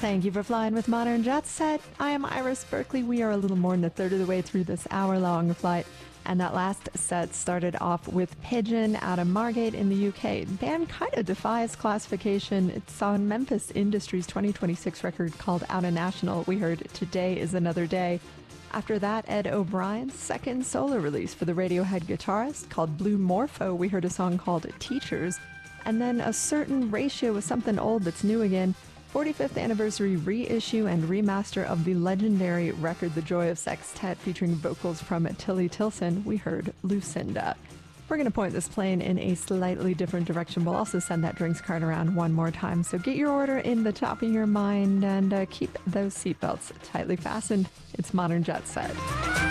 Thank you for flying with Modern Jet Set. I am Iris Berkeley. We are a little more than a third of the way through this hour-long flight. And that last set started off with Pigeon out of Margate in the UK. The band kind of defies classification. It's on Memphis Industries' 2026 record called Outta National. We heard Today is Another Day. After that, Ed O'Brien's second solo release for the Radiohead guitarist called Blue Morpho. We heard a song called Teachers. And then a certain ratio with something old that's new again. 45th anniversary reissue and remaster of the legendary record The Joy of Sextet featuring vocals from Tilly Tilson. We heard Lucinda. We're going to point this plane in a slightly different direction. We'll also send that drinks card around one more time. So get your order in the top of your mind and keep those seatbelts tightly fastened. It's Modern Jet Set.